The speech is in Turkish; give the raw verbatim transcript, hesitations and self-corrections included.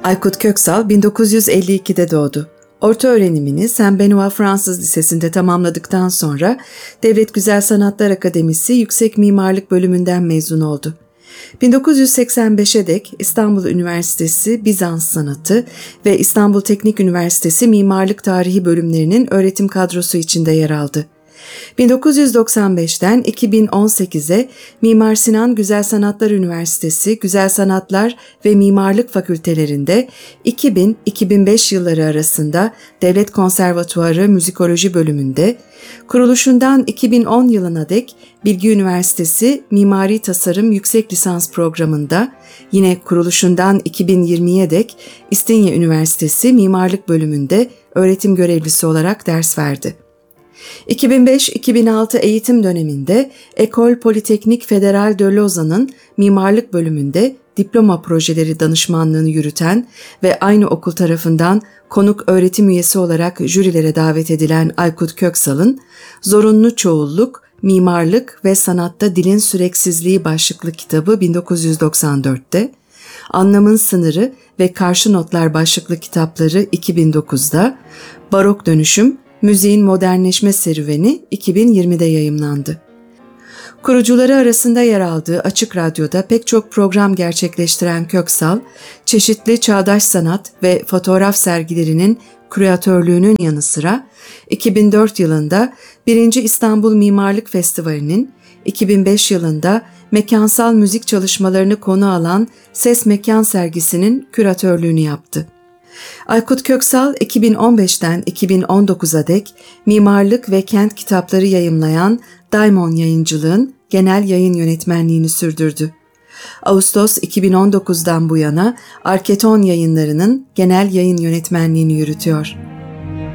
Aykut Köksal bin dokuz yüz elli ikide doğdu. Orta öğrenimini Saint-Benoît Fransız Lisesi'nde tamamladıktan sonra Devlet Güzel Sanatlar Akademisi Yüksek Mimarlık Bölümünden mezun oldu. bin dokuz yüz seksen beşe dek İstanbul Üniversitesi Bizans Sanatı ve İstanbul Teknik Üniversitesi Mimarlık Tarihi bölümlerinin öğretim kadrosu içinde yer aldı. bin dokuz yüz doksan beşten iki bin on sekize Mimar Sinan Güzel Sanatlar Üniversitesi Güzel Sanatlar ve Mimarlık Fakültelerinde iki bin - iki bin beş yılları arasında Devlet Konservatuarı Müzikoloji bölümünde, kuruluşundan iki bin on yılına dek Bilgi Üniversitesi Mimari Tasarım Yüksek Lisans Programı'nda, yine kuruluşundan iki bin yirmiye dek İstinye Üniversitesi Mimarlık Bölümünde öğretim görevlisi olarak ders verdi. iki bin beş - iki bin altı eğitim döneminde École Polytechnique Fédérale de Lausanne'ın mimarlık bölümünde diploma projeleri danışmanlığını yürüten ve aynı okul tarafından konuk öğretim üyesi olarak jürilere davet edilen Aykut Köksal'ın Zorunlu Çoğulluk, Mimarlık ve Sanatta Dilin Süreksizliği başlıklı kitabı bin dokuz yüz doksan dörtte, Anlamın Sınırı ve Karşı Notlar başlıklı kitapları iki bin dokuzda, Barok Dönüşüm, Müziğin Modernleşme Serüveni iki bin yirmide yayımlandı. Kurucuları arasında yer aldığı Açık Radyo'da pek çok program gerçekleştiren Köksal, çeşitli çağdaş sanat ve fotoğraf sergilerinin küratörlüğünün yanı sıra iki bin dört yılında birinci İstanbul Mimarlık Festivali'nin, iki bin beş yılında mekansal müzik çalışmalarını konu alan Ses Mekan sergisinin küratörlüğünü yaptı. Aykut Köksal iki bin on beşten iki bin on dokuza dek mimarlık ve kent kitapları yayımlayan Daimon Yayıncılığın genel yayın yönetmenliğini sürdürdü. Ağustos iki bin on dokuzdan bu yana Arketon Yayınları'nın genel yayın yönetmenliğini yürütüyor.